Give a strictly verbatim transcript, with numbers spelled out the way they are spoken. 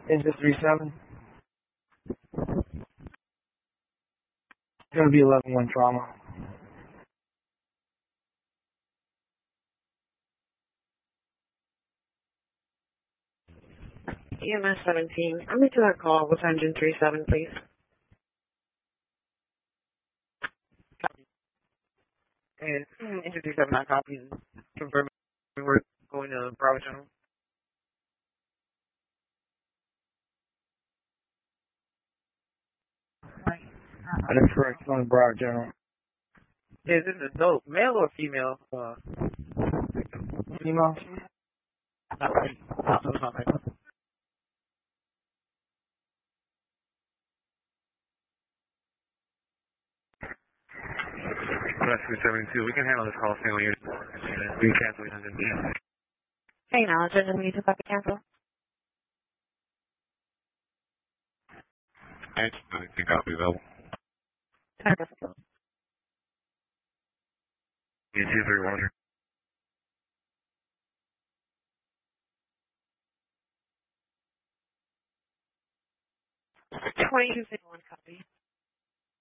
Engine three seven. It's going to be eleven one trauma. E M S seventeen. I'm into that call with engine three seven, please. Copy. And mm, engine three seven, not copy. Confirming we're going to Bravo Channel. That is correct. It's on the Broward General. Is it an adult, male or female? Uh, Female? not right. Not, not right. Rescue seventy-two, we can handle this call single unit. We can cancel it. Hey, now, engine, we need to copy cancel. And I think I'll be available. E two three one. twenty-two fifty-one, copy.